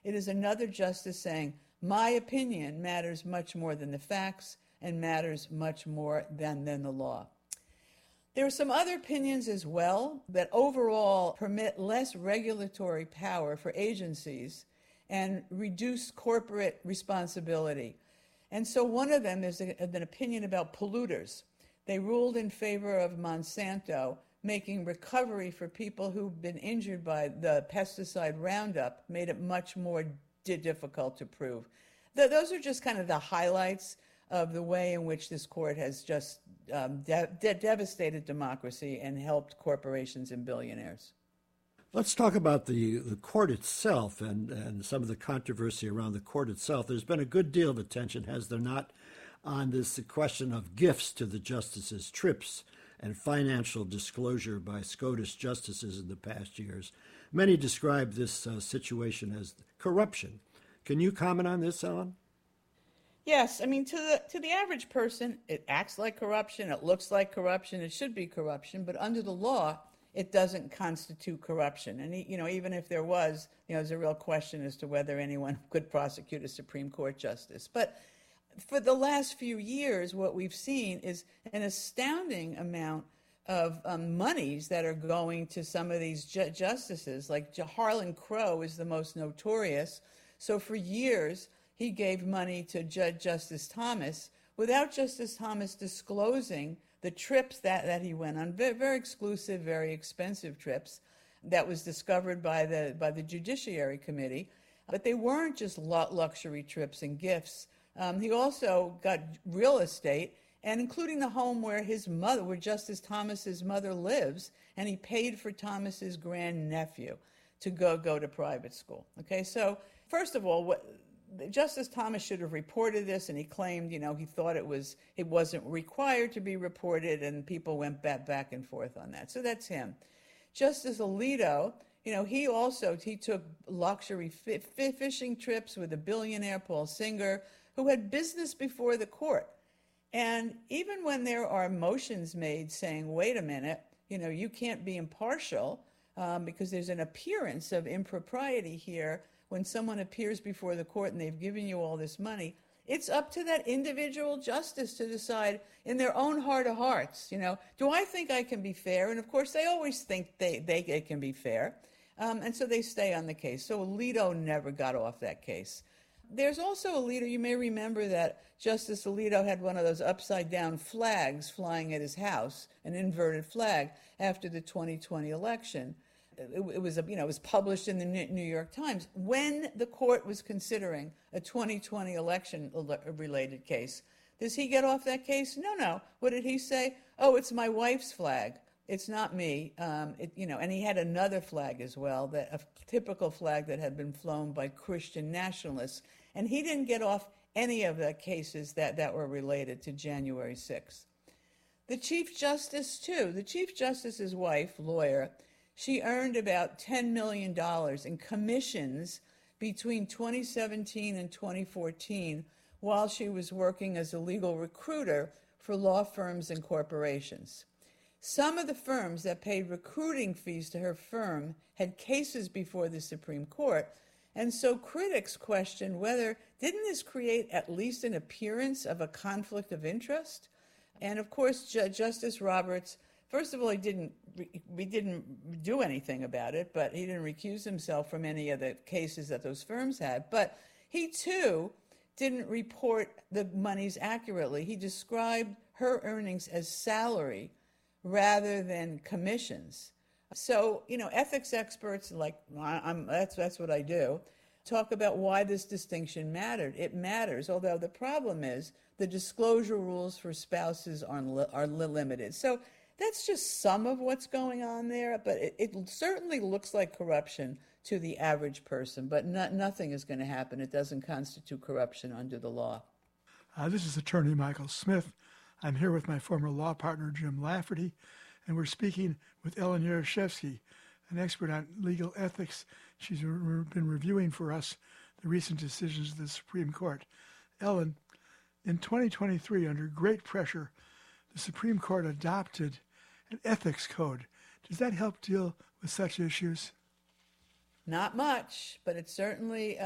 It is another justice saying, my opinion matters much more than the facts and matters much more than the law. There are some other opinions as well that overall permit less regulatory power for agencies and reduce corporate responsibility. And so one of them is an opinion about polluters. They ruled in favor of Monsanto, making recovery for people who've been injured by the pesticide Roundup, made it much more difficult to prove. Those are just kind of the highlights of the way in which this court has just devastated democracy and helped corporations and billionaires. Let's talk about the court itself and some of the controversy around the court itself. There's been a good deal of attention, has there not, on this question of gifts to the justices, trips, and financial disclosure by SCOTUS justices in the past years. Many describe this situation as corruption. Can you comment on this, Ellen? Yes, I mean, to the average person, it acts like corruption, it looks like corruption, it should be corruption, but under the law, it doesn't constitute corruption. And, even if there was, there's a real question as to whether anyone could prosecute a Supreme Court justice. But for the last few years, what we've seen is an astounding amount of monies that are going to some of these justices. Like Harlan Crow is the most notorious. So for years, he gave money to Judge Justice Thomas without Justice Thomas disclosing the trips that he went on, very exclusive, very expensive trips that was discovered by the Judiciary Committee. But they weren't just luxury trips and gifts. He also got real estate, and including the home where where Justice Thomas's mother lives, and he paid for Thomas's grandnephew to go to private school. Okay, so first of all, Justice Thomas should have reported this, and he claimed, he thought it wasn't required to be reported, and people went back and forth on that. So that's him. Justice Alito, he took luxury fishing trips with a billionaire, Paul Singer, who had business before the court. And even when there are motions made saying, wait a minute, you can't be impartial because there's an appearance of impropriety here. When someone appears before the court and they've given you all this money, it's up to that individual justice to decide in their own heart of hearts, do I think I can be fair? And of course, they always think they can be fair. And so they stay on the case. So Alito never got off that case. There's also Alito. You may remember that Justice Alito had one of those upside-down flags flying at his house, an inverted flag, after the 2020 election. It was published in the New York Times when the court was considering a 2020 election-related case. Does he get off that case? No. What did he say? Oh, it's my wife's flag. It's not me. And he had another flag as well, a typical flag that had been flown by Christian nationalists. And he didn't get off any of the cases that were related to January 6th. The Chief Justice, too. The Chief Justice's wife, lawyer, she earned about $10 million in commissions between 2017 and 2014 while she was working as a legal recruiter for law firms and corporations. Some of the firms that paid recruiting fees to her firm had cases before the Supreme Court, and so critics questioned didn't this create at least an appearance of a conflict of interest? And of course, Justice Roberts, first of all, he didn't do anything about it, but he didn't recuse himself from any of the cases that those firms had. But he, too, didn't report the monies accurately. He described her earnings as salary rather than commissions. So, ethics experts that's what I do, talk about why this distinction mattered. It matters, although the problem is the disclosure rules for spouses are limited. So that's just some of what's going on there, but it certainly looks like corruption to the average person, but nothing is going to happen. It doesn't constitute corruption under the law. This is Attorney Michael Smith. I'm here with my former law partner, Jim Lafferty, and we're speaking with Ellen Yaroshevsky, an expert on legal ethics. She's been reviewing for us the recent decisions of the Supreme Court. Ellen, in 2023, under great pressure, the Supreme Court adopted an ethics code. Does that help deal with such issues? Not much, but it certainly